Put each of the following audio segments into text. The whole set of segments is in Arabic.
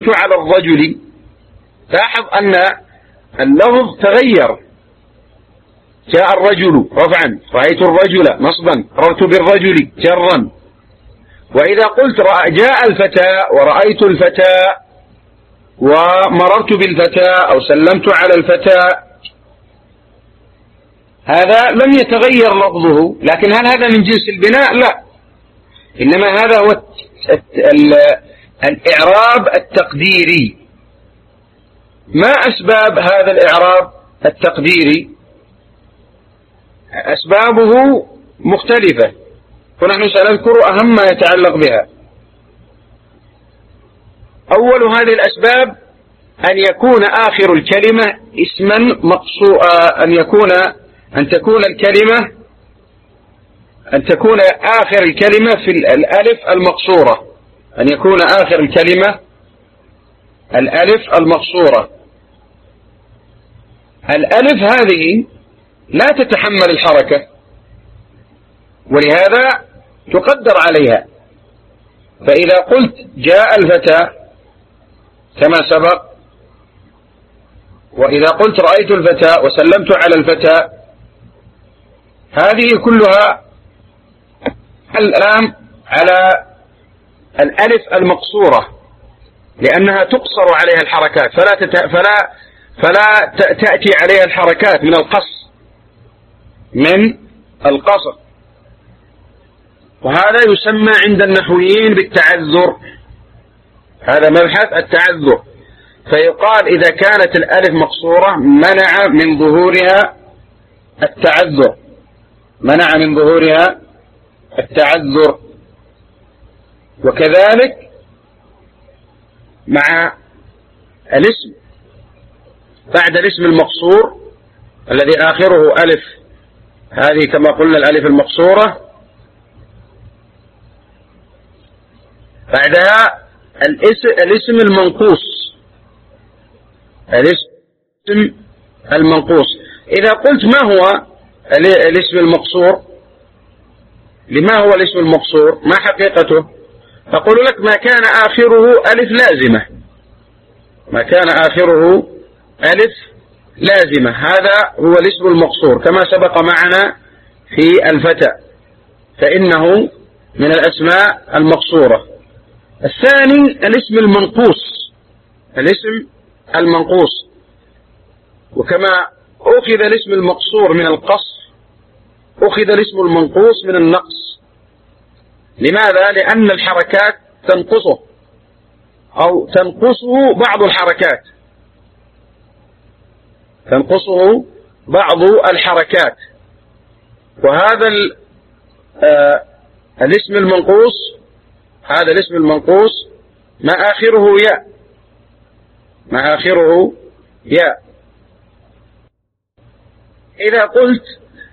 على الرجل، لاحظ أن اللفظ تغير. جاء الرجل رفعا، رأيت الرجل نصبا، مررت بالرجل جرا. وإذا قلت جاء الفتى ورأيت الفتى ومررت بالفتى أو سلمت على الفتى، هذا لم يتغير لفظه، لكن هل هذا من جنس البناء؟ لا، إنما هذا هو الإعراب التقديري. ما أسباب هذا الإعراب التقديري؟ أسبابه مختلفة، ونحن سنذكر أهم ما يتعلق بها. أول هذه الأسباب أن يكون آخر الكلمة اسما مقصورا، أن تكون آخر الكلمة في الألف المقصورة، أن يكون آخر الكلمة الألف المقصورة. الألف هذه لا تتحمل الحركة، ولهذا تقدر عليها. فإذا قلت جاء الفتى كما سبق، وإذا قلت رأيت الفتى وسلمت على الفتى، هذه كلها الآن على الألف المقصورة، لأنها تقصر عليها الحركات، فلا تأتي عليها الحركات من القصر. وهذا يسمى عند النحويين بالتعذر، هذا مبحث التعذر. فيقال إذا كانت الألف مقصورة منع من ظهورها التعذر، منع من ظهورها التعذر. وكذلك مع الاسم، بعد الاسم المقصور الذي آخره ألف، هذه كما قلنا الألف المقصورة، بعدها الاسم المنقوص، الاسم المنقوص. إذا قلت ما هو الاسم المقصور، لما هو الاسم المقصور، ما حقيقته؟ أقول لك ما كان آخره ألف لازمة، ما كان آخره ألف لازمة، هذا هو الاسم المقصور كما سبق معنا في الفتى، فإنه من الأسماء المقصورة. الثاني الاسم المنقوص، الاسم المنقوص. وكما أخذ الاسم المقصور من القصر، أخذ الاسم المنقوص من النقص. لماذا؟ لأن الحركات تنقصه أو تنقصه بعض الحركات، تنقصه بعض الحركات. وهذا الاسم المنقوص، هذا الاسم المنقوص ما آخره ياء، ما آخره ياء. إذا قلت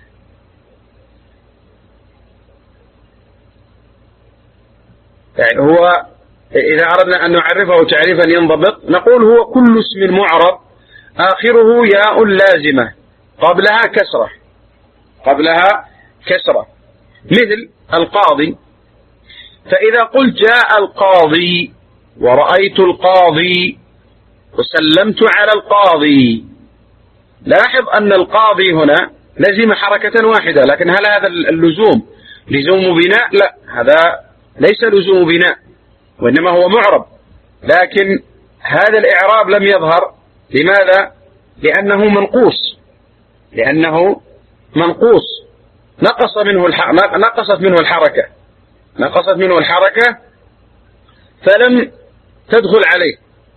يعني هو، إذا أردنا أن نعرفه تعريفا ينضبط، نقول هو كل اسم معرب آخره ياء لازمة قبلها كسرة، قبلها كسرة، مثل القاضي. فإذا قلت جاء القاضي ورأيت القاضي وسلمت على القاضي، لاحظ أن القاضي هنا لزم حركة واحدة، لكن هل هذا اللزوم لزوم بناء؟ لا، هذا ليس لزوم بناء، وإنما هو معرب، لكن هذا الإعراب لم يظهر. لماذا؟ لأنه منقوص، لأنه منقوص، نقصت منه الحركة، نقصت منه الحركة فلم تدخل عليه،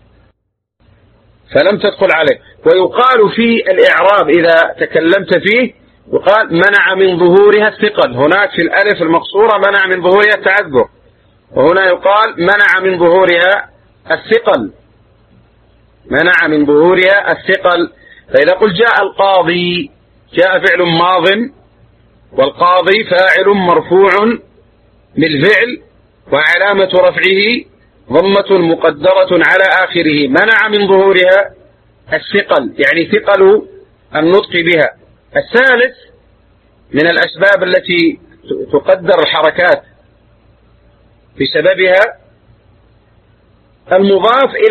فلم تدخل عليه. ويقال في الإعراب إذا تكلمت فيه يقال منع من ظهورها الثقل، هناك في الألف المقصورة منع من ظهورها التعذر، وهنا يقال منع من ظهورها الثقل، منع من ظهورها الثقل. فإذا قلت جاء القاضي، جاء فعل ماض، والقاضي فاعل مرفوع بالفعل، وعلامة رفعه ضمة مقدرة على آخره، منع من ظهورها الثقل، يعني ثقل النطق بها. الثالث من الأسباب التي تقدر الحركات بسببها المضاف إلى